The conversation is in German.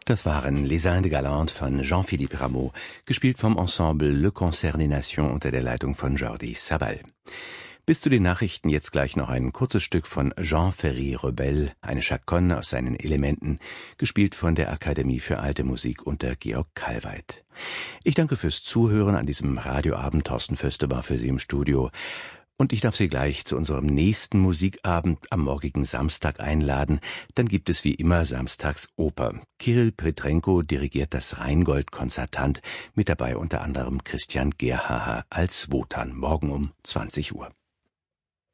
Das waren Les Indes Galantes von Jean-Philippe Rameau, gespielt vom Ensemble Le Concert des Nations unter der Leitung von Jordi Savall. Bis zu den Nachrichten jetzt gleich noch ein kurzes Stück von Jean-Ferry Rebel, eine Chaconne aus seinen Elementen, gespielt von der Akademie für Alte Musik unter Georg Kallweit. Ich danke fürs Zuhören an diesem Radioabend. Thorsten Föste war für Sie im Studio. Und ich darf Sie gleich zu unserem nächsten Musikabend am morgigen Samstag einladen. Dann gibt es wie immer samstags Oper. Kirill Petrenko dirigiert das Rheingold-Konzertant, mit dabei unter anderem Christian Gerhaher als Wotan, morgen um 20 Uhr.